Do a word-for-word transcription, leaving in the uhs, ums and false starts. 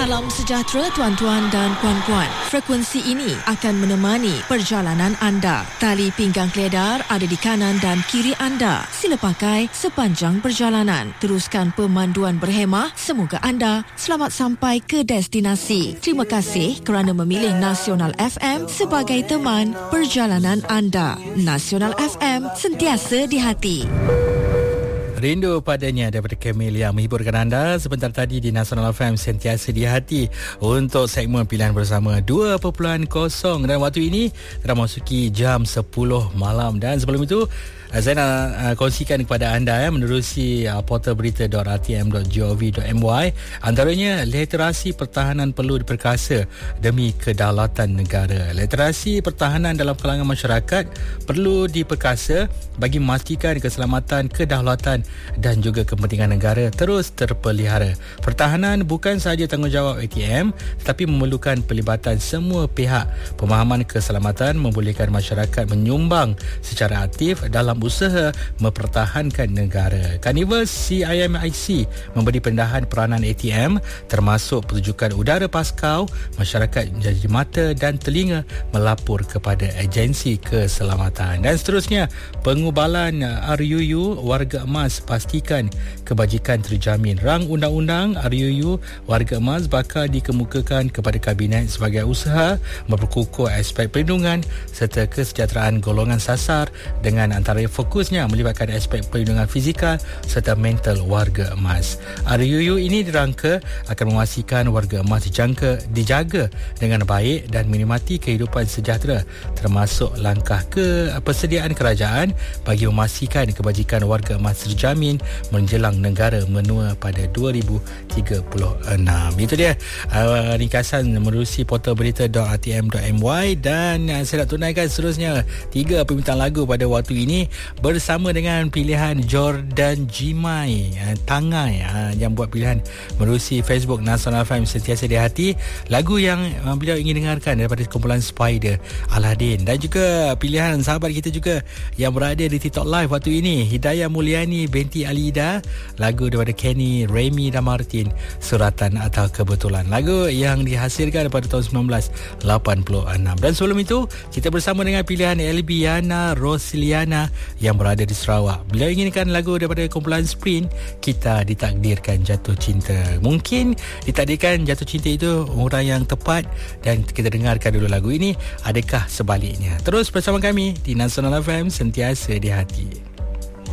Salam sejahtera tuan-tuan dan puan-puan. Frekuensi ini akan menemani perjalanan anda. Tali pinggang keledar ada di kanan dan kiri anda. Sila pakai sepanjang perjalanan. Teruskan pemanduan berhemah. Semoga anda selamat sampai ke destinasi. Terima kasih kerana memilih Nasional F M sebagai teman perjalanan anda. Nasional F M, sentiasa di hati. Rindu padanya daripada Kamil yang menghiburkan anda sebentar tadi di Nasional F M, sentiasa di hati, untuk segmen pilihan bersama dua perpuluhan kosong, dan waktu ini telah masuki jam sepuluh malam. Dan sebelum itu saya nak uh, kongsikan kepada anda ya, menerusi uh, portal berita dot r t m dot gov dot m y, antaranya literasi pertahanan perlu diperkasa demi kedaulatan negara. Literasi pertahanan dalam kalangan masyarakat perlu diperkasa bagi memastikan keselamatan, kedaulatan dan juga kepentingan negara terus terpelihara. Pertahanan bukan sahaja tanggungjawab A T M tetapi memerlukan pelibatan semua pihak. Pemahaman keselamatan membolehkan masyarakat menyumbang secara aktif dalam usaha mempertahankan negara. Karnival C I M I C memberi pendahan peranan A T M termasuk pertunjukan udara Paskau. Masyarakat menjadi mata dan telinga melapor kepada agensi keselamatan. Dan seterusnya, pengubalan R U U warga emas, pastikan kebajikan terjamin. Rang undang-undang R U U warga emas bakal dikemukakan kepada Kabinet sebagai usaha memperkukuh aspek perlindungan serta kesejahteraan golongan sasar dengan antara fokusnya melibatkan aspek perlindungan fizikal serta mental warga emas. R U U ini dirangka akan memastikan warga emas dijangka, dijaga dengan baik dan menikmati kehidupan sejahtera, termasuk langkah ke persediaan kerajaan bagi memastikan kebajikan warga emas terjamin menjelang negara menua pada dua ribu tiga puluh enam. Itu dia uh, ringkasan menerusi portal berita dot r t m dot m y, dan uh, saya nak tunaikan seterusnya tiga permintaan lagu pada waktu ini bersama dengan pilihan Jordan Jimai uh, Tangai uh, yang buat pilihan menerusi Facebook Nasional F M, sentiasa di hati. Lagu yang uh, beliau ingin dengarkan daripada kumpulan Spider, Aladdin, dan juga pilihan sahabat kita juga yang berada di TikTok Live waktu ini, Hidayah Mulyani binti Alida, lagu daripada Kenny, Remy dan Martin, Suratan atau Kebetulan, lagu yang dihasilkan pada tahun sembilan belas lapan puluh enam. Dan sebelum itu kita bersama dengan pilihan Elbiana Rosiliana yang berada di Sarawak. Beliau inginkan lagu daripada kumpulan Sprint, Kita Ditakdirkan Jatuh Cinta. Mungkin ditakdirkan jatuh cinta itu orang yang tepat, dan kita dengarkan dulu lagu ini. Adakah sebaliknya? Terus bersama kami di Nasional F M, sentiasa di hati.